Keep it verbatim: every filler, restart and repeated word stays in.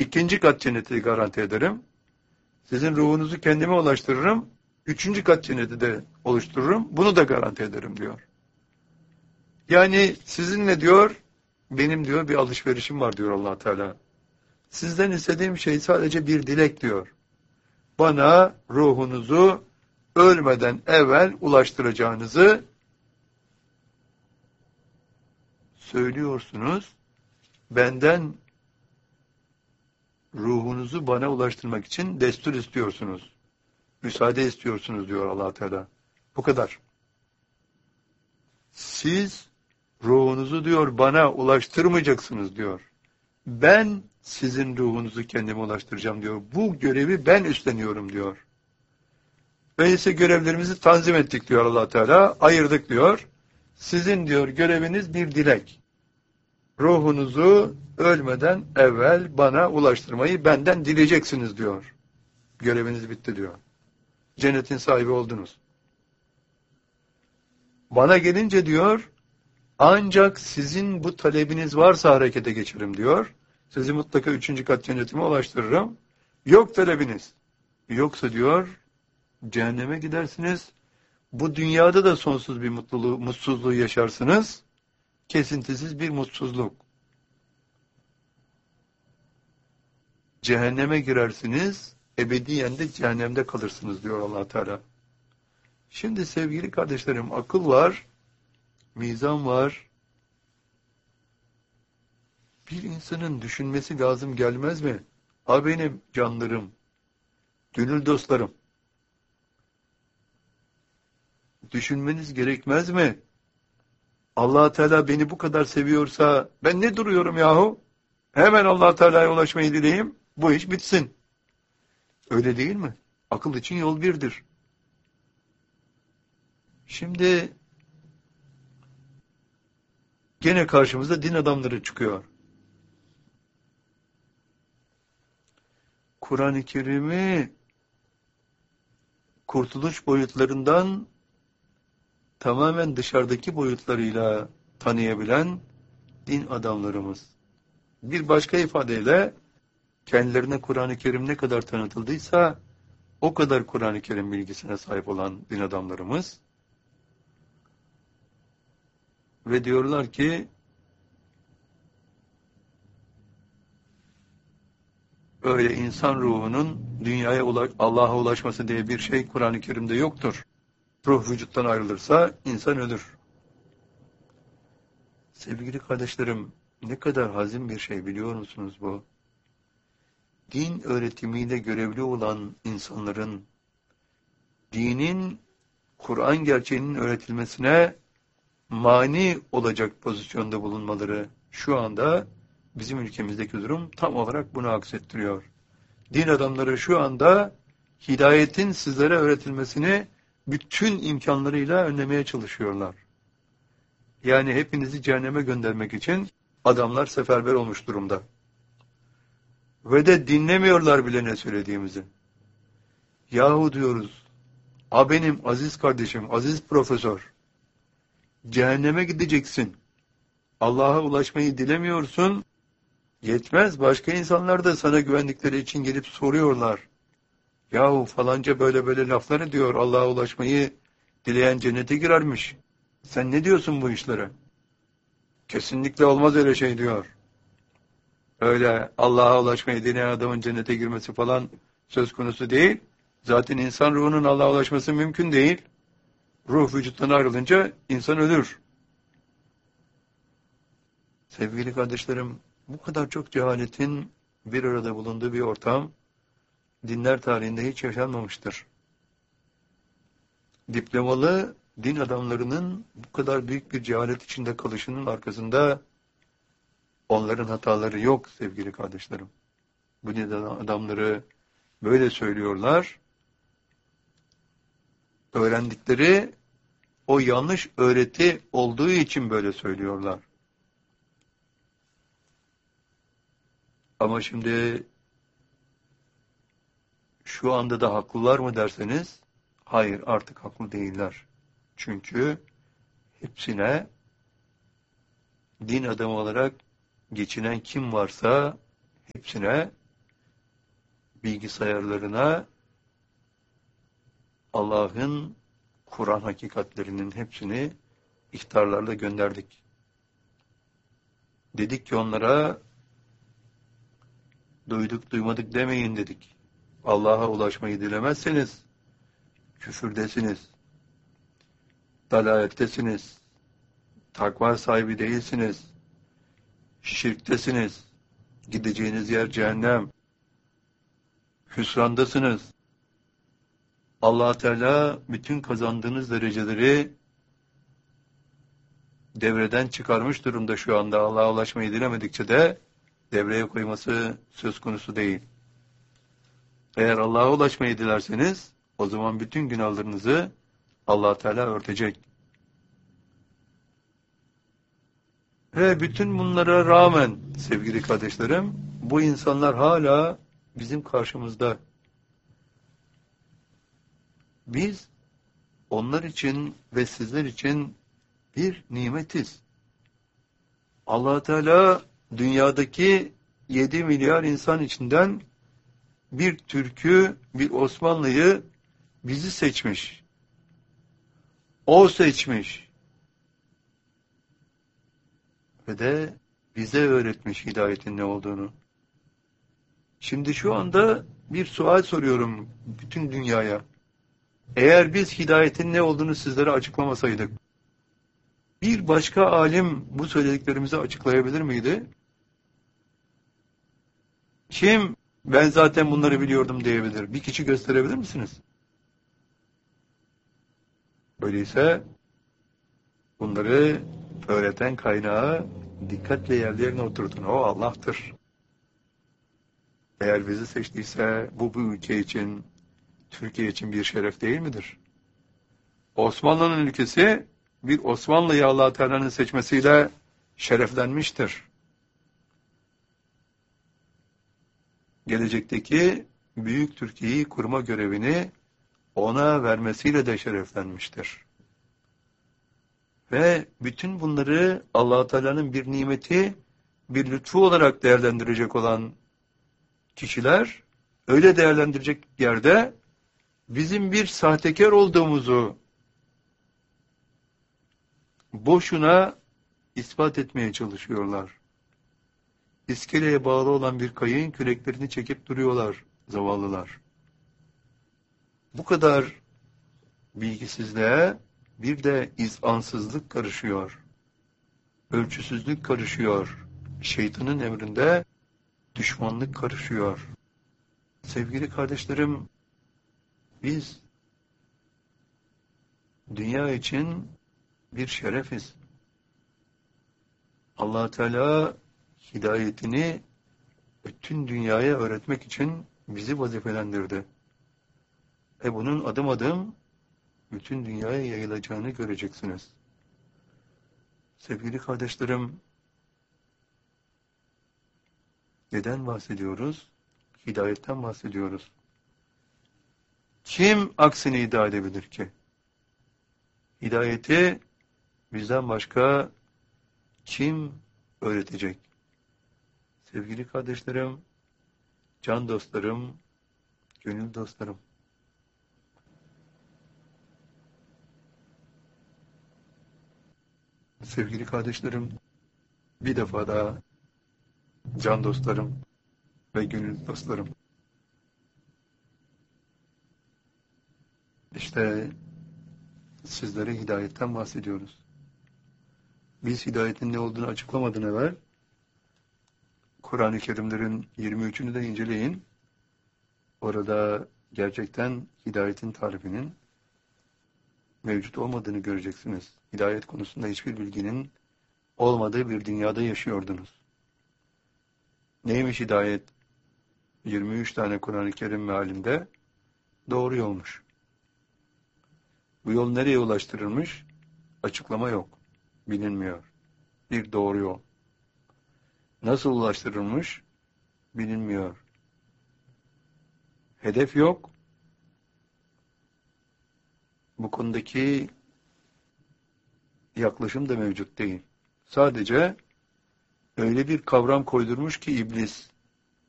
İkinci kat cenneti garanti ederim. Sizin ruhunuzu kendime ulaştırırım. Üçüncü kat cenneti de oluştururum. Bunu da garanti ederim diyor. Yani sizinle diyor, benim diyor bir alışverişim var diyor Allah Teala. Sizden istediğim şey sadece bir dilek diyor. Bana ruhunuzu ölmeden evvel ulaştıracağınızı söylüyorsunuz. Benden ruhunuzu bana ulaştırmak için destur istiyorsunuz. Müsaade istiyorsunuz diyor Allah Teala. Bu kadar. Siz ruhunuzu diyor bana ulaştırmayacaksınız diyor. Ben sizin ruhunuzu kendime ulaştıracağım diyor. Bu görevi ben üstleniyorum diyor. Öyleyse görevlerimizi tanzim ettik diyor Allah Teala. Ayırdık diyor. Sizin diyor göreviniz bir dilek. Ruhunuzu ölmeden evvel bana ulaştırmayı benden dileyeceksiniz diyor. Göreviniz bitti diyor. Cennetin sahibi oldunuz. Bana gelince diyor, ancak sizin bu talebiniz varsa harekete geçerim diyor. Sizi mutlaka üçüncü kat cennetime ulaştırırım. Yok talebiniz. Yoksa diyor, cehenneme gidersiniz. Bu dünyada da sonsuz bir mutluluğu, mutsuzluğu yaşarsınız. Kesintisiz bir mutsuzluk. Cehenneme girersiniz, ebediyen de cehennemde kalırsınız diyor Allah Teala. Şimdi sevgili kardeşlerim, akıl var, mizan var. Bir insanın düşünmesi lazım gelmez mi? Ha benim canlarım, gönül dostlarım. Düşünmeniz gerekmez mi? Allah Teala beni bu kadar seviyorsa ben ne duruyorum yahu? Hemen Allah Teala'ya ulaşmayı dileyim, bu iş bitsin. Öyle değil mi? Akıl için yol birdir. Şimdi gene karşımıza din adamları çıkıyor. Kur'an-ı Kerim'i kurtuluş boyutlarından tamamen dışarıdaki boyutlarıyla tanıyabilen din adamlarımız. Bir başka ifadeyle kendilerine Kur'an-ı Kerim ne kadar tanıtıldıysa o kadar Kur'an-ı Kerim bilgisine sahip olan din adamlarımız ve diyorlar ki öyle insan ruhunun dünyaya ulaş, Allah'a ulaşması diye bir şey Kur'an-ı Kerim'de yoktur. Ruh vücuttan ayrılırsa insan ölür. Sevgili kardeşlerim, ne kadar hazin bir şey biliyor musunuz bu? Din öğretimiyle görevli olan insanların dinin, Kur'an gerçeğinin öğretilmesine mani olacak pozisyonda bulunmaları şu anda bizim ülkemizdeki durum tam olarak bunu aksettiriyor. Din adamları şu anda hidayetin sizlere öğretilmesini bütün imkanlarıyla önlemeye çalışıyorlar. Yani hepinizi cehenneme göndermek için adamlar seferber olmuş durumda. Ve de dinlemiyorlar bile ne söylediğimizi. Yahu diyoruz, a benim aziz kardeşim, aziz profesör, cehenneme gideceksin. Allah'a ulaşmayı dilemiyorsun. Yetmez, başka insanlar da sana güvendikleri için gelip soruyorlar. Yahu falanca böyle böyle lafları diyor, Allah'a ulaşmayı dileyen cennete girermiş. Sen ne diyorsun bu işlere? Kesinlikle olmaz öyle şey diyor. Öyle Allah'a ulaşmayı dileyen adamın cennete girmesi falan söz konusu değil. Zaten insan ruhunun Allah'a ulaşması mümkün değil. Ruh vücuttan ayrılınca insan ölür. Sevgili kardeşlerim, bu kadar çok cehaletin bir arada bulunduğu bir ortam dinler tarihinde hiç yaşanmamıştır. Diplomalı din adamlarının bu kadar büyük bir cehalet içinde kalışının arkasında onların hataları yok sevgili kardeşlerim. Bu din adamları böyle söylüyorlar. Öğrendikleri o yanlış öğreti olduğu için böyle söylüyorlar. Ama şimdi şu anda da haklılar mı derseniz, hayır artık haklı değiller. Çünkü hepsine din adamı olarak geçinen kim varsa hepsine bilgisayarlarına Allah'ın Kur'an hakikatlerinin hepsini ihtarlarla gönderdik. Dedik ki onlara duyduk duymadık demeyin dedik. Allah'a ulaşmayı dilemezseniz küfürdesiniz, dalalettesiniz, takva sahibi değilsiniz, şirktesiniz, gideceğiniz yer cehennem, hüsrandasınız. Allah Teala bütün kazandığınız dereceleri devreden çıkarmış durumda şu anda. Allah'a ulaşmayı dilemedikçe de devreye koyması söz konusu değil. Eğer Allah'a ulaşmayı dilerseniz o zaman bütün günahlarınızı Allah Teala örtecek. Ve bütün bunlara rağmen sevgili kardeşlerim, bu insanlar hala bizim karşımızda. Biz onlar için ve sizler için bir nimetiz. Allah Teala dünyadaki yedi milyar insan içinden bir Türk'ü, bir Osmanlı'yı bizi seçmiş. O seçmiş. Ve de bize öğretmiş hidayetin ne olduğunu. Şimdi şu anda bir sual soruyorum bütün dünyaya. Eğer biz hidayetin ne olduğunu sizlere açıklamasaydık, bir başka alim bu söylediklerimizi açıklayabilir miydi? Kim ben zaten bunları biliyordum diyebilir? Bir kişi gösterebilir misiniz? Öyleyse bunları öğreten kaynağı dikkatle yerlerine oturtun. O Allah'tır. Eğer bizi seçtiyse bu, bu ülke için, Türkiye için bir şeref değil midir? Osmanlı'nın ülkesi bir Osmanlı'yı Allah Teala'nın seçmesiyle şereflenmiştir. Gelecekteki büyük Türkiye'yi kurma görevini ona vermesiyle de şereflenmiştir. Ve bütün bunları Allah Teala'nın bir nimeti, bir lütfu olarak değerlendirecek olan kişiler, öyle değerlendirecek yerde bizim bir sahtekar olduğumuzu boşuna ispat etmeye çalışıyorlar. İskeleye bağlı olan bir kayığın küreklerini çekip duruyorlar zavallılar. Bu kadar bilgisizliğe bir de izansızlık karışıyor. Ölçüsüzlük karışıyor. Şeytanın emrinde düşmanlık karışıyor. Sevgili kardeşlerim, biz dünya için bir şerefiz. Allah Teala hidayetini bütün dünyaya öğretmek için bizi vazifelendirdi. E bunun adım adım bütün dünyaya yayılacağını göreceksiniz. Sevgili kardeşlerim, neden bahsediyoruz? Hidayetten bahsediyoruz. Kim aksini iddia edebilir ki? Hidayeti bizden başka kim öğretecek? Sevgili kardeşlerim, can dostlarım, gönül dostlarım. Sevgili kardeşlerim, bir defa daha can dostlarım ve gönül dostlarım. İşte sizlere hidayetten bahsediyoruz. Biz hidayetin ne olduğunu açıklamadan evvel Kur'an-ı Kerimlerin yirmi üçünü de inceleyin. Orada gerçekten hidayetin tarifinin mevcut olmadığını göreceksiniz. Hidayet konusunda hiçbir bilginin olmadığı bir dünyada yaşıyordunuz. Neymiş hidayet? yirmi üç tane Kur'an-ı Kerim mealinde doğru yolmuş. Bu yol nereye ulaştırılmış? Açıklama yok. Bilinmiyor. Bir doğru yol. Nasıl ulaştırılmış? Bilinmiyor. Hedef yok. Bu konudaki yaklaşım da mevcut değil. Sadece öyle bir kavram koydurmuş ki iblis,